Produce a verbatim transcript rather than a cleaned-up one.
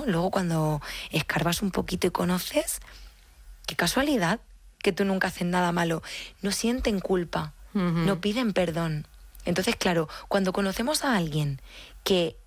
¿no? Luego cuando escarbas un poquito y conoces, qué casualidad que tú nunca haces nada malo. No sienten culpa, uh-huh. no piden perdón. Entonces, claro, cuando conocemos a alguien que